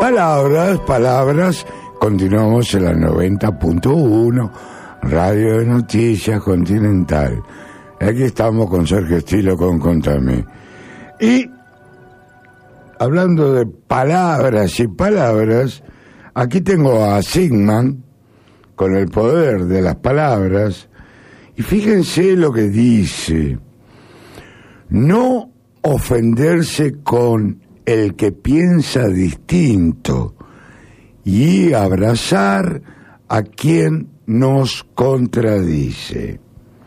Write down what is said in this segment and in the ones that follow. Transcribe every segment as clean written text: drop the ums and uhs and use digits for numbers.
Palabras, continuamos en la 90.1, Radio de Noticias Continental. Aquí estamos con Sergio Estilo con Contame. Y hablando de palabras y palabras, aquí tengo a Sigman con el poder de las palabras. Y fíjense lo que dice: no ofenderse con el que piensa distinto y abrazar a quien nos contradice.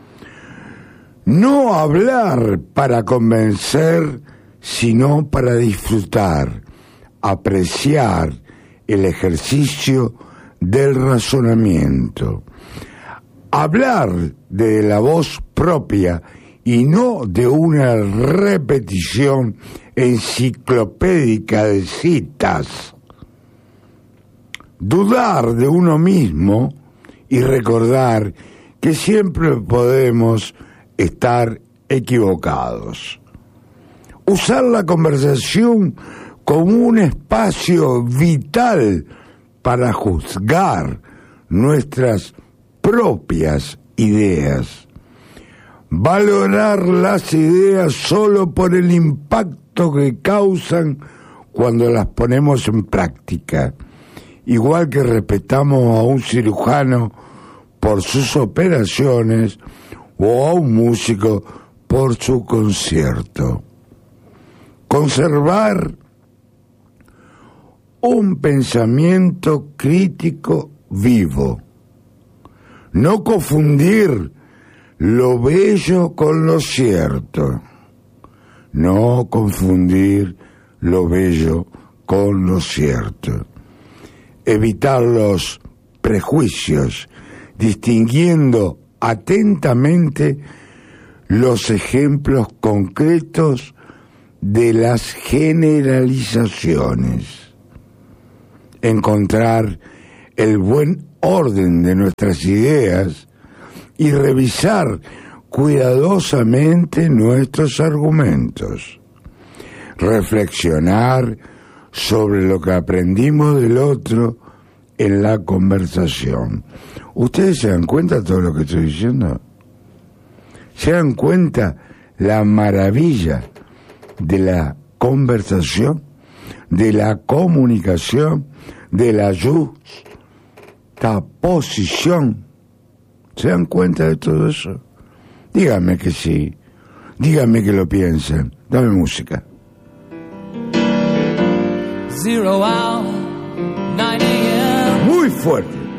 No hablar para convencer, sino para disfrutar, apreciar el ejercicio del razonamiento. Hablar de la voz propia y no de una repetición enciclopédica de citas. Dudar de uno mismo y recordar que siempre podemos estar equivocados. Usar la conversación como un espacio vital para juzgar nuestras propias ideas. Valorar las ideas solo por el impacto que causan cuando las ponemos en práctica, igual que respetamos a un cirujano por sus operaciones o a un músico por su concierto. Conservar un pensamiento crítico vivo. No confundir lo bello con lo cierto. No confundir lo bello con lo cierto. Evitar los prejuicios, distinguiendo atentamente los ejemplos concretos de las generalizaciones. Encontrar el buen orden de nuestras ideas y revisar cuidadosamente nuestros argumentos. Reflexionar sobre lo que aprendimos del otro en la conversación. ¿Ustedes se dan cuenta de todo lo que estoy diciendo? ¿Se dan cuenta la maravilla de la conversación, de la comunicación, de la justaposición? ¿Se dan cuenta de todo eso? Díganme que sí, díganme que lo piensan. Dame música. 0 hour, 9 a.m. Muy fuerte.